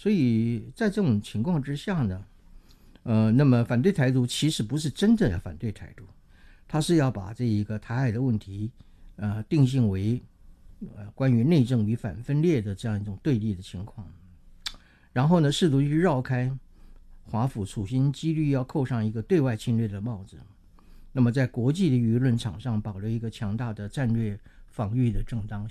所以在这种情况之下呢，那么反对台独其实不是真正的反对台独，他是要把这一个台海的问题，定性为关于内政与反分裂的这样一种对立的情况，然后呢，试图去绕开华府处心积虑要扣上一个对外侵略的帽子，那么在国际的舆论场上保留一个强大的战略防御的正当